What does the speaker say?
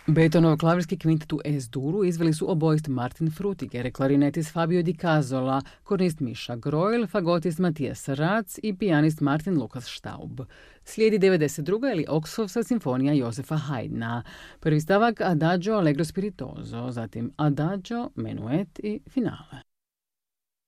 Beethovenov klavirski kvintet u Es-duru izveli su oboist Martin Frutiger, klarinetist Fabio Di Cazola, kornist Miša Grojl, fagotist Matijas Rac i pijanist Martin Lukas Staub. Slijedi 92. ili Oksovska simfonija Josefa Haydna. Prvi stavak Adagio Allegro Spiritoso, zatim Adagio, Menuet i finale.